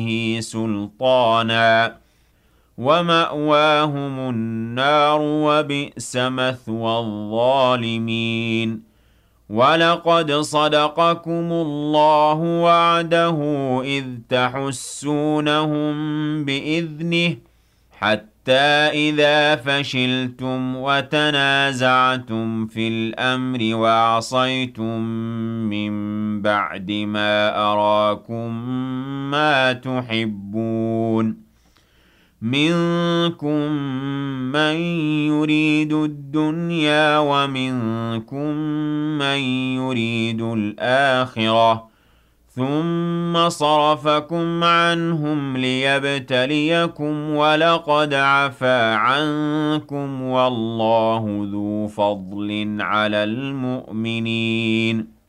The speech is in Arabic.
سُلْطَانًا وَمَأْوَاهُمُ النَّارُ وَبِئْسَ مَثْوَى الظَّالِمِينَ وَلَقَدْ صَدَقَكُمُ اللَّهُ وَعْدَهُ إِذْ تَحُسُّونَهُم بِإِذْنِهِ حَتَّىٰ إِذَا فَشِلْتُمْ وَتَنَازَعْتُمْ فِي الْأَمْرِ وَعَصَيْتُم مِّن بَعْدِ مَا أَرَاكُم مَّا تُحِبُّونَ مِنكُم مَّن يُرِيدُ الدُّنْيَا وَمِنكُم مَّن يُرِيدُ الْآخِرَةَ ۚ ثُمَّ صَرَفَكُمْ عَنْهُمْ لِيَبْتَلِيَكُمْ ۖ وَلَقَدْ عَفَا عَنكُمْ ۗ وَاللَّهُ ذُو فَضْلٍ عَلَى الْمُؤْمِنِينَ